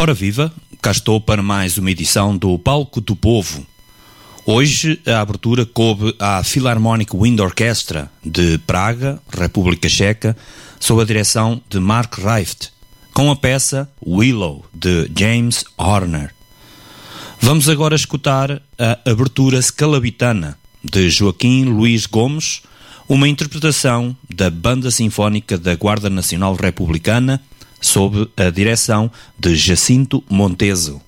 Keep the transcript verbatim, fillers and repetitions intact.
Ora viva, cá estou para mais uma edição do Palco do Povo. Hoje a abertura coube à Philharmonic Wind Orchestra de Praga, República Checa, sob a direção de Mark Richt, com a peça Willow, de James Horner. Vamos agora escutar a abertura scalabitana de Joaquim Luís Gomes, uma interpretação da Banda Sinfónica da Guarda Nacional Republicana, sob a direção de Jacinto Monteso.